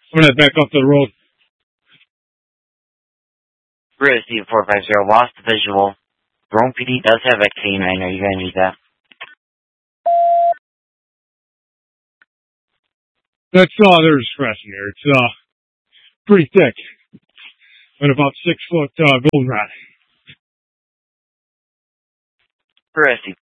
I'm gonna back off the road. Bruce, D450, lost the visual. Rome PD does have XC9. Are you going to need that? That's there's scratching here. It's pretty thick. And about 6 foot goldenrod. Bruce,